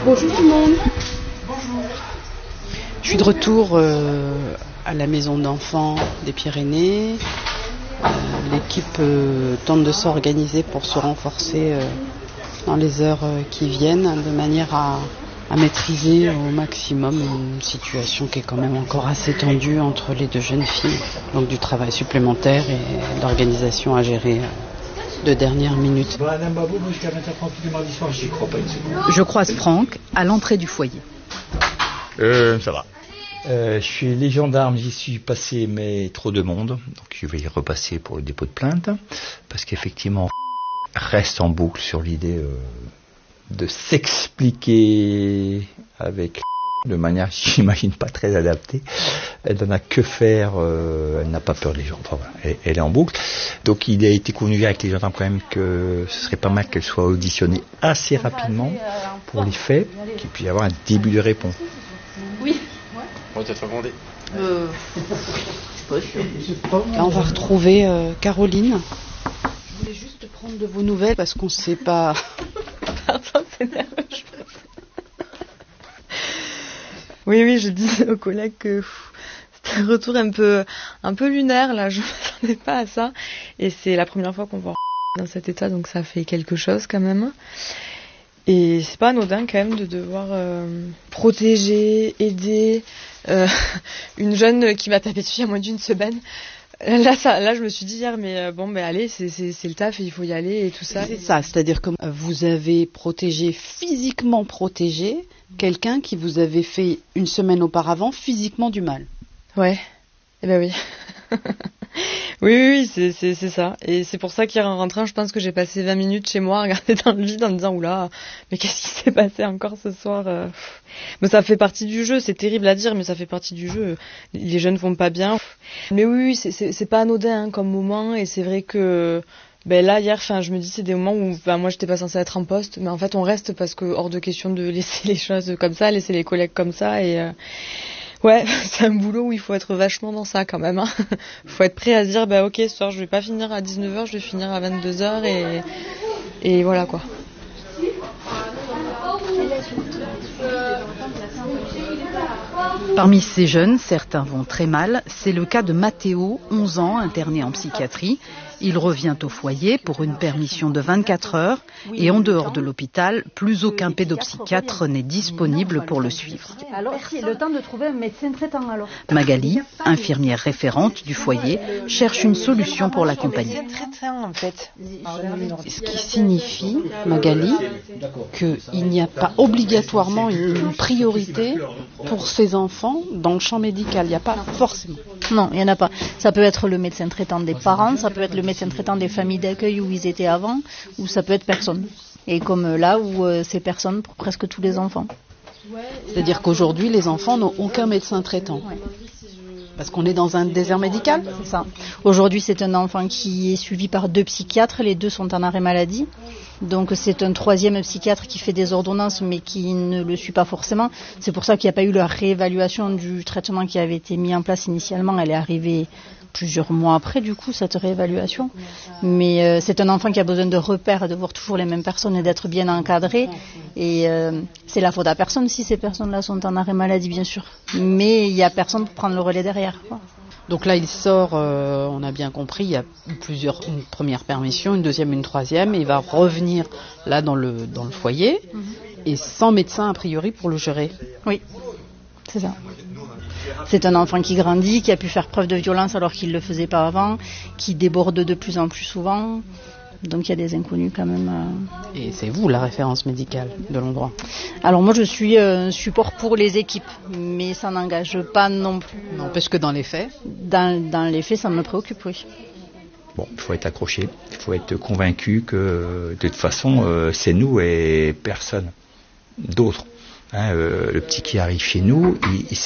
Bonjour tout le monde. Bonjour. Je suis de retour à la maison d'enfants des Pyrénées. L'équipe tente de s'organiser pour se renforcer dans les heures qui viennent, de manière à maîtriser au maximum une situation qui est quand même encore assez tendue entre les deux jeunes filles. Donc du travail supplémentaire et l'organisation à gérer de dernière minute. Je croise Franck à l'entrée du foyer. Ça va. Je suis les gendarmes, j'y suis passé, mais trop de monde. Donc je vais y repasser pour le dépôt de plainte. Parce qu'effectivement, reste en boucle sur l'idée de s'expliquer avec de manière, j'imagine, pas très adaptée. Elle n'en a que faire, elle n'a pas peur des gens. Enfin, voilà, elle est en boucle. Donc il a été convenu avec les gendarmes quand même que ce serait pas mal qu'elle soit auditionnée assez rapidement pour les faits, qu'il puisse y avoir un début de réponse. Oui. On va peut-être recommander. Là, on va retrouver Caroline. Je voulais juste prendre de vos nouvelles parce qu'on ne sait pas. Pardon, c'est nerveux. Oui, je disais aux collègues que c'était un retour un peu lunaire, là, je ne m'attendais pas à ça. Et c'est la première fois qu'on voit dans cet état, donc ça fait quelque chose quand même. Et c'est pas anodin quand même de devoir protéger, aider une jeune qui m'a tapé dessus il y a moins d'une semaine. Là, je me suis dit hier, mais allez, c'est le taf, il faut y aller et tout ça. C'est ça, c'est-à-dire que vous avez physiquement protégé quelqu'un qui vous avait fait une semaine auparavant physiquement du mal. Ouais, eh ben oui. oui, c'est ça. Et c'est pour ça qu'hier en rentrant, je pense que j'ai passé 20 minutes chez moi à regarder dans le vide en me disant, oula, mais qu'est-ce qui s'est passé encore ce soir Mais ça fait partie du jeu, c'est terrible à dire, mais ça fait partie du jeu. Les jeunes vont pas bien. Mais oui, c'est pas anodin comme moment, et c'est vrai que là, hier, je me dis, c'est des moments où moi, j'étais pas censée être en poste, mais en fait, on reste parce que hors de question de laisser les choses comme ça, laisser les collègues comme ça, et... Ouais, c'est un boulot où il faut être vachement dans ça quand même. Il faut être prêt à se dire, ok, ce soir je vais pas finir à 19h, je vais finir à 22h et voilà quoi. Parmi ces jeunes, certains vont très mal. C'est le cas de Mathéo, 11 ans, interné en psychiatrie. Il revient au foyer pour une permission de 24 heures et en dehors de l'hôpital, plus aucun pédopsychiatre n'est disponible pour le suivre. Alors, c'est le temps de trouver un médecin traitant alors. Magali, infirmière référente du foyer, cherche une solution pour l'accompagner. En fait. Ce qui signifie, Magali, qu'il n'y a pas obligatoirement une priorité pour ces enfants dans le champ médical. Il n'y a pas forcément. Non, il n'y en a pas. Ça peut être le médecin traitant des parents, ça peut être le médecin traitant des familles d'accueil où ils étaient avant, ou ça peut être personne. Et comme là où c'est personne pour presque tous les enfants. C'est-à-dire qu'aujourd'hui, les enfants n'ont aucun médecin traitant. Ouais. Parce qu'on est dans un désert médical. C'est ça. Aujourd'hui, c'est un enfant qui est suivi par 2 psychiatres. Les 2 sont en arrêt maladie. Donc, c'est un 3e psychiatre qui fait des ordonnances, mais qui ne le suit pas forcément. C'est pour ça qu'il n'y a pas eu la réévaluation du traitement qui avait été mis en place initialement. Elle est arrivée plusieurs mois après, du coup, cette réévaluation. Mais c'est un enfant qui a besoin de repères, de voir toujours les mêmes personnes et d'être bien encadré. Et c'est la faute à personne si ces personnes-là sont en arrêt maladie, bien sûr. Mais il n'y a personne pour prendre le relais derrière, quoi. Donc là, il sort, on a bien compris, il y a une première permission, une deuxième, une troisième, et il va revenir là dans le foyer, et sans médecin a priori pour le gérer. Oui, c'est ça. C'est un enfant qui grandit, qui a pu faire preuve de violence alors qu'il ne le faisait pas avant, qui déborde de plus en plus souvent. Donc il y a des inconnus quand même. Et c'est vous la référence médicale de l'endroit? Alors moi je suis un support pour les équipes, mais ça n'engage pas non plus. Non, parce que dans les faits? Dans les faits, ça me préoccupe, oui. Bon, il faut être accroché, il faut être convaincu que de toute façon c'est nous et personne d'autre. Le petit qui arrive chez nous,